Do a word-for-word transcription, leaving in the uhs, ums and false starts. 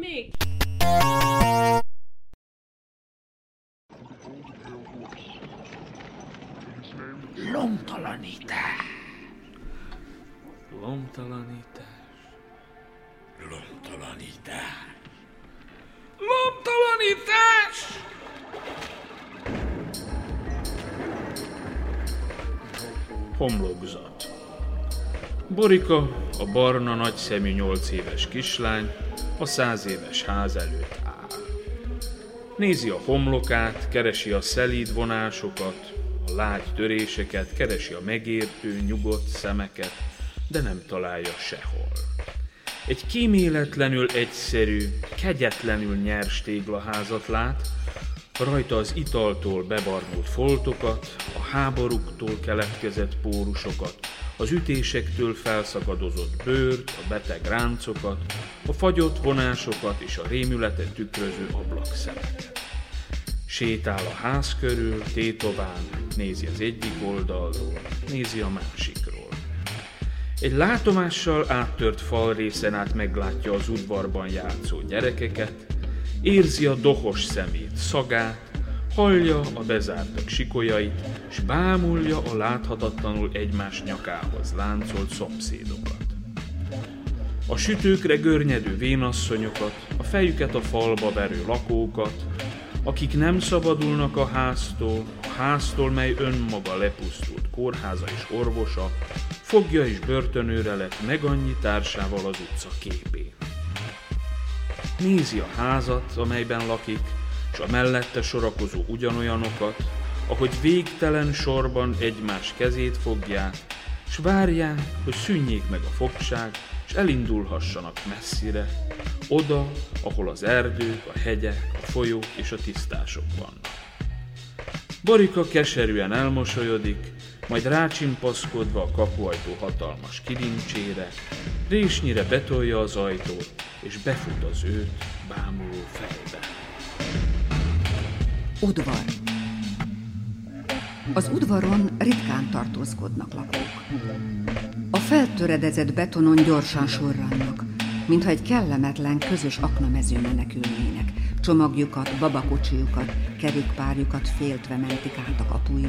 még? Lomtalanítás. Lomtalanítás. Lomtalanítás. Lomtalanítás! Homlokzat. Borika, a barna nagyszemű nyolc éves kislány, a száz éves ház előtt áll. Nézi a homlokát, keresi a szelíd vonásokat, a lágy töréseket, keresi a megértő, nyugodt szemeket, de nem találja sehol. Egy kíméletlenül egyszerű, kegyetlenül nyers téglaházat lát, rajta az italtól bebarnult foltokat, a háborúktól keletkezett pórusokat, az ütésektől felszakadozott bőrt, a beteg ráncokat, a fagyott vonásokat és a rémületet tükröző ablakszemeket. Sétál a ház körül, tétován, nézi az egyik oldalról, nézi a másikról. Egy látomással áttört falrészen át meglátja az udvarban játszó gyerekeket, érzi a dohos szemét, szagát, hallja a bezártak sikolyait, s bámulja a láthatatlanul egymás nyakához láncolt szomszédokat. A sütőkre görnyedő vénasszonyokat, a fejüket a falba verő lakókat, akik nem szabadulnak a háztól, a háztól, mely önmaga lepusztult kórháza és orvosa, fogja és börtönőre lett meg annyi társával az utca képén. Nézi a házat, amelyben lakik, s a mellette sorakozó ugyanolyanokat, ahogy végtelen sorban egymás kezét fogják, s várják, hogy szűnjék meg a fogság, s elindulhassanak messzire, oda, ahol az erdők, a hegyek, a folyók és a tisztások vannak. Borika keserűen elmosolyodik, majd rácsimpaszkodva a kapuajtó hatalmas kilincsére, résnyire betolja az ajtót, és befut az őt bámuló fejbe. Udvar. Az udvaron ritkán tartózkodnak lakók. A feltöredezett betonon gyorsan sorrannak, mintha egy kellemetlen, közös aknamezőn menekülnének. Csomagjukat, babakocsijukat, kerékpárjukat féltve mentik át a kapuidon.